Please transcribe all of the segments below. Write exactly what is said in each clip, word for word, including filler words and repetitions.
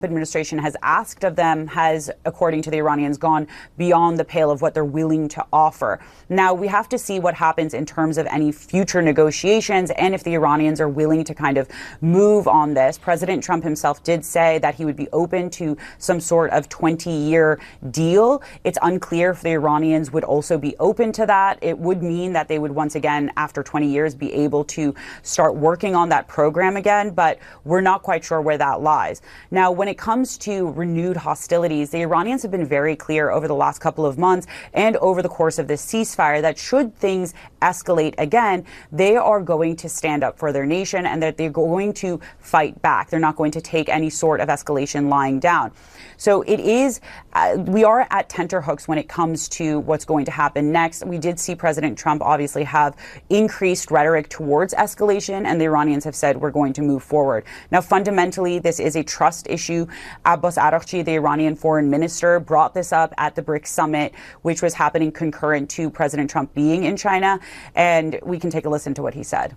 administration has asked of them has, according to the Iranians, gone beyond the pale of what they're willing to offer. Now, we have to see what happens in terms of any future negotiations and if the Iranians are willing to kind of move on this. President Trump himself did say that he would be open to some sort of twenty-year deal. It's unclear if the Iranians would also be open to that. It would mean that they would once again, after twenty years, be able to start working on that program again, but we're not quite sure where that lies. Now, when it comes to renewed hostilities, the Iranians have been very clear over the last couple of months and over the course of this ceasefire that should things escalate again, they are going to stand up for their nation and that they're going to fight back. They're not going to take any sort of escalation lying down. So it is, uh, we are at tenterhooks when it comes to what's going to happen next. We did see President Trump obviously have increased rhetoric towards escalation, and the Iranians have said we're going to move forward. Now, fundamentally, this is a trust issue. Abbas Araghchi, the Iranian foreign minister, brought this up at the BRICS summit, which was happening concurrent to President Trump being in China. And we can take a listen to what he said.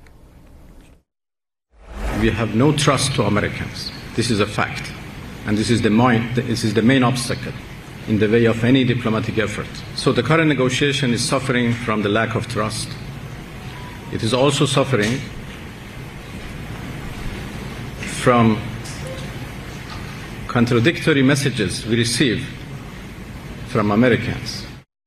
We have no trust to Americans. This is a fact. And this is the main, this is the main obstacle in the way of any diplomatic effort. So the current negotiation is suffering from the lack of trust. It is also suffering from contradictory messages we receive from Americans.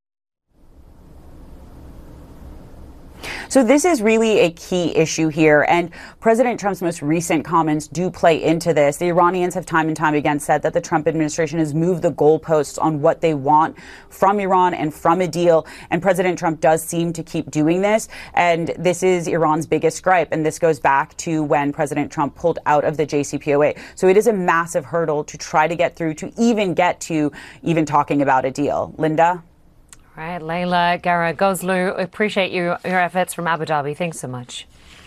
So this is really a key issue here, and President Trump's most recent comments do play into this. The Iranians have time and time again said that the Trump administration has moved the goalposts on what they want from Iran and from a deal, and President Trump does seem to keep doing this, and this is Iran's biggest gripe, and this goes back to when President Trump pulled out of the J C P O A. So it is a massive hurdle to try to get through, to even get to even talking about a deal. Linda? All right, Layla Garagozlu, appreciate you, your efforts from Abu Dhabi. Thanks so much.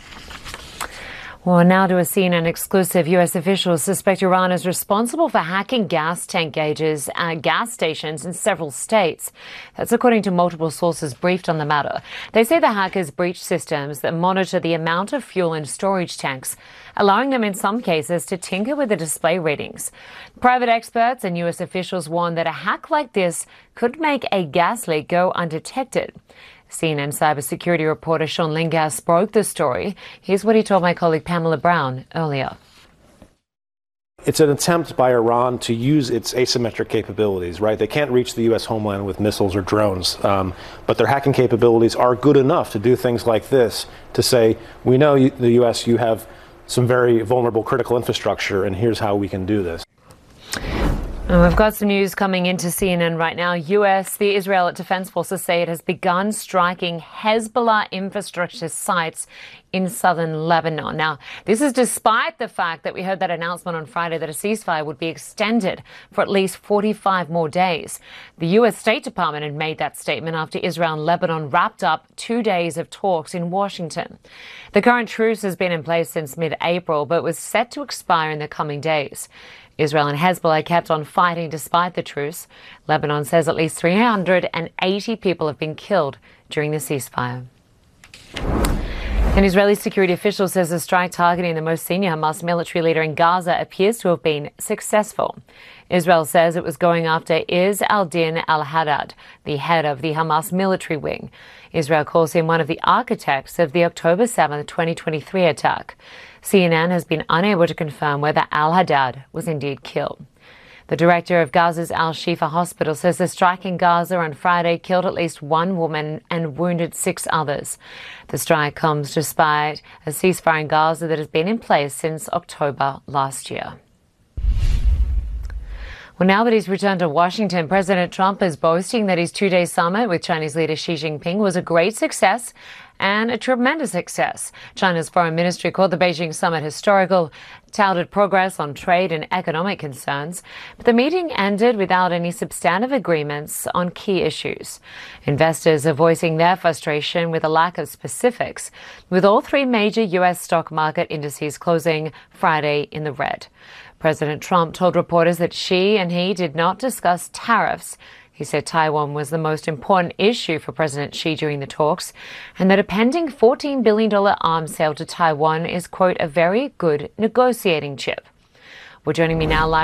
Well, now to a C N N exclusive. U S officials suspect Iran is responsible for hacking gas tank gauges at gas stations in several states. That's according to multiple sources briefed on the matter. They say the hackers breached systems that monitor the amount of fuel in storage tanks, allowing them in some cases to tinker with the display readings. Private experts and U S officials warn that a hack like this could make a gas leak go undetected. C N N cybersecurity reporter Sean Lingas broke the story. Here's what he told my colleague Pamela Brown earlier. It's an attempt by Iran to use its asymmetric capabilities, right? They can't reach the U S homeland with missiles or drones, um, but their hacking capabilities are good enough to do things like this, to say, we know you, the U S, you have some very vulnerable critical infrastructure, and here's how we can do this. And we've got some news coming into C N N right now. U S, the Israel Defense Forces say it has begun striking Hezbollah infrastructure sites in southern Lebanon. Now, this is despite the fact that we heard that announcement on Friday that a ceasefire would be extended for at least forty-five more days. The U S State Department had made that statement after Israel and Lebanon wrapped up two days of talks in Washington. The current truce has been in place since mid-April, but was set to expire in the coming days. Israel and Hezbollah kept on fighting despite the truce. Lebanon says at least three hundred eighty people have been killed during the ceasefire. An Israeli security official says the strike targeting the most senior Hamas military leader in Gaza appears to have been successful. Israel says it was going after Izz al-Din al-Haddad, the head of the Hamas military wing. Israel calls him one of the architects of the October seventh, twenty twenty-three attack. C N N has been unable to confirm whether al-Haddad was indeed killed. The director of Gaza's Al-Shifa hospital says the strike in Gaza on Friday killed at least one woman and wounded six others. The strike comes despite a ceasefire in Gaza that has been in place since October last year. Well, now that he's returned to Washington, President Trump is boasting that his two-day summit with Chinese leader Xi Jinping was a great success and a tremendous success. China's foreign ministry called the Beijing summit historical, touted progress on trade and economic concerns, but the meeting ended without any substantive agreements on key issues. Investors are voicing their frustration with a lack of specifics, with all three major U S stock market indices closing Friday in the red. President Trump told reporters that Xi and he did not discuss tariffs. He said Taiwan was the most important issue for President Xi during the talks, and that a pending fourteen billion dollars arms sale to Taiwan is, quote, a very good negotiating chip. Well, joining me now live